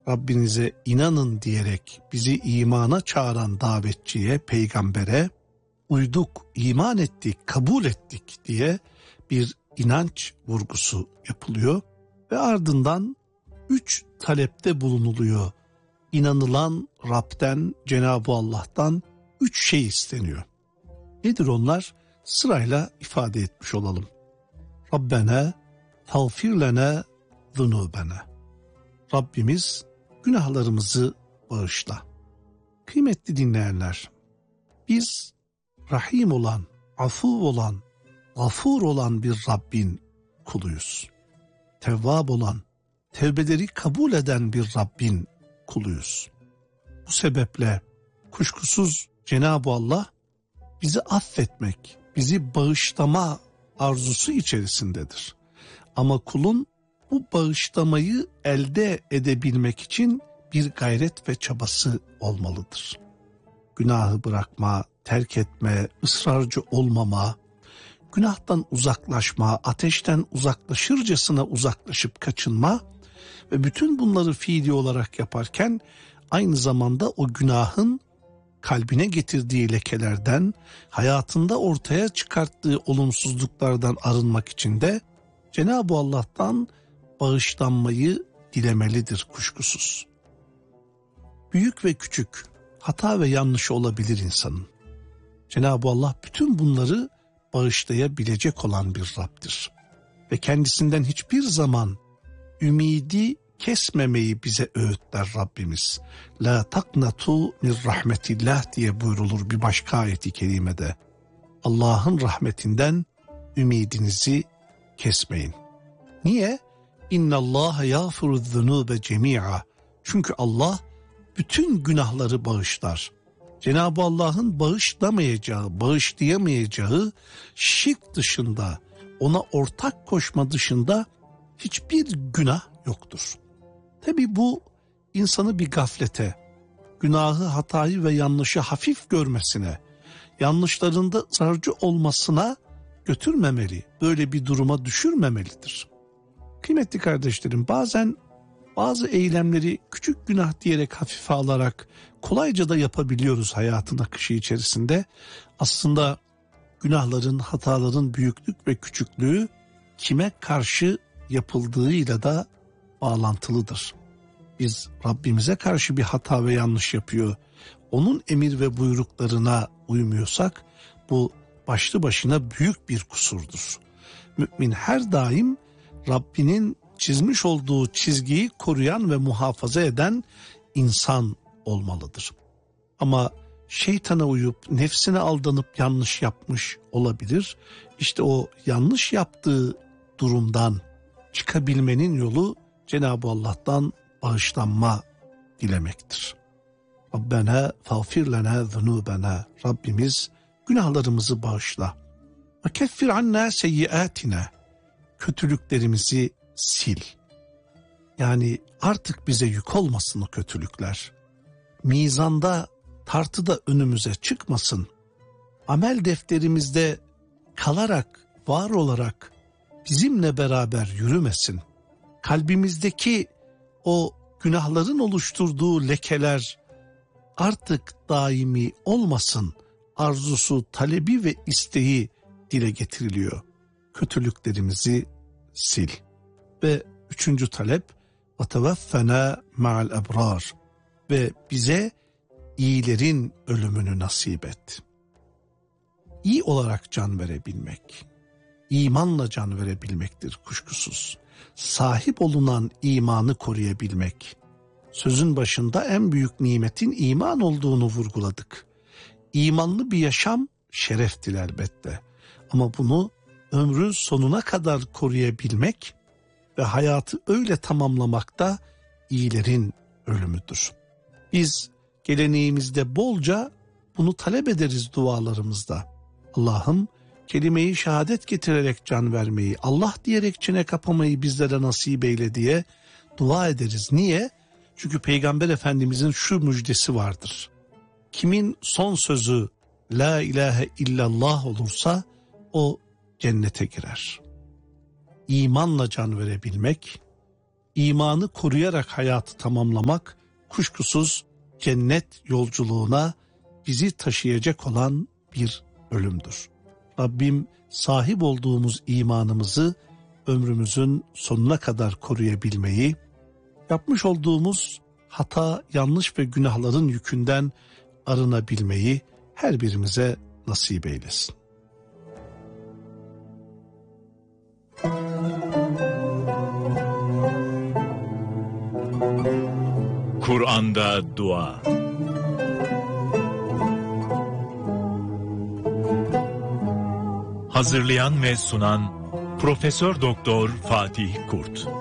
Rabbinize inanın diyerek bizi imana çağıran davetçiye, peygambere uyduk, iman ettik, kabul ettik diye bir inanç vurgusu yapılıyor ve ardından 3 talepte bulunuluyor. İnanılan Rab'den, Cenab-ı Allah'tan 3 şey isteniyor. Nedir onlar? Sırayla ifade etmiş olalım. Rabbena tağfir lena zunubena. Rabbimiz günahlarımızı bağışla. Kıymetli dinleyenler, biz Rahim olan, afu olan, gafur olan bir Rabbin kuluyuz. Tevvab olan, tevbeleri kabul eden bir Rabbin kuluyuz. Bu sebeple kuşkusuz Cenab-ı Allah bizi affetmek, bizi bağışlama arzusu içerisindedir. Ama kulun bu bağışlamayı elde edebilmek için bir gayret ve çabası olmalıdır. Günahı bırakma, terk etme, ısrarcı olmama, günahtan uzaklaşma, ateşten uzaklaşırcasına uzaklaşıp kaçınma ve bütün bunları fiili olarak yaparken aynı zamanda o günahın kalbine getirdiği lekelerden, hayatında ortaya çıkarttığı olumsuzluklardan arınmak için de Cenab-ı Allah'tan bağışlanmayı dilemelidir kuşkusuz. Büyük ve küçük, hata ve yanlışı olabilir insanın. Cenab-ı Allah bütün bunları bağışlayabilecek olan bir Rab'dir. Ve kendisinden hiçbir zaman ümidi kesmemeyi bize öğütler Rabbimiz. La taknatu min rahmetillah diye buyrulur bir başka ayeti kerimede. Allah'ın rahmetinden ümidinizi kesmeyin. Niye? İnnallâhe yâfiru'z-zunûbe cemî'a. Çünkü Allah bütün günahları bağışlar. Cenab-ı Allah'ın bağışlayamayacağı şirk dışında, ona ortak koşma dışında hiçbir günah yoktur. Tabi bu insanı bir gaflete, günahı, hatayı ve yanlışı hafif görmesine, yanlışlarında ısrarcı olmasına götürmemeli, böyle bir duruma düşürmemelidir. Kıymetli kardeşlerim, bazen bazı eylemleri küçük günah diyerek hafife alarak kolayca da yapabiliyoruz hayatın akışı içerisinde. Aslında günahların, hataların büyüklük ve küçüklüğü kime karşı yapıldığıyla da bağlantılıdır. Biz Rabbimize karşı bir hata ve yanlış yapıyor, onun emir ve buyruklarına uymuyorsak bu başlı başına büyük bir kusurdur. Mümin her daim Rabbinin çizmiş olduğu çizgiyi koruyan ve muhafaza eden insan olmalıdır. Ama şeytana uyup nefsine aldanıp yanlış yapmış olabilir. İşte o yanlış yaptığı durumdan çıkabilmenin yolu Cenab-ı Allah'tan bağışlanma dilemektir. Rabbena fağfir lena zunubena. Rabbimiz günahlarımızı bağışla. Ve keffir anna seyyiatina. Kötülüklerimizi sil. Yani artık bize yük olmasın o kötülükler. Mizanda, tartıda önümüze çıkmasın. Amel defterimizde kalarak, var olarak bizimle beraber yürümesin. Kalbimizdeki o günahların oluşturduğu lekeler artık daimi olmasın. Arzusu, talebi ve isteği dile getiriliyor. Kötülüklerimizi sil. Ve 3. talep وَتَوَفَّنَا مَعَ الْأَبْرَارِ ve bize iyilerin ölümünü nasip et. İyi olarak can verebilmek, imanla can verebilmektir kuşkusuz. Sahip olunan imanı koruyabilmek. Sözün başında en büyük nimetin iman olduğunu vurguladık. İmanlı bir yaşam şereftir elbette. Ama bunu ömrün sonuna kadar koruyabilmek ve hayatı öyle tamamlamak da iyilerin ölümüdür. Biz geleneğimizde bolca bunu talep ederiz dualarımızda. Allah'ım kelime-i şehadet getirerek can vermeyi, Allah diyerek çene kapamayı bizlere nasip eyle diye dua ederiz. Niye? Çünkü Peygamber Efendimizin şu müjdesi vardır. Kimin son sözü La ilahe illallah olursa o cennete girer. İmanla can verebilmek, imanı koruyarak hayatı tamamlamak kuşkusuz cennet yolculuğuna bizi taşıyacak olan bir ölümdür. Rabbim sahip olduğumuz imanımızı ömrümüzün sonuna kadar koruyabilmeyi, yapmış olduğumuz hata, yanlış ve günahların yükünden arınabilmeyi her birimize nasip eylesin. Kur'an'da dua. Hazırlayan ve sunan Profesör Doktor Fatih Kurt.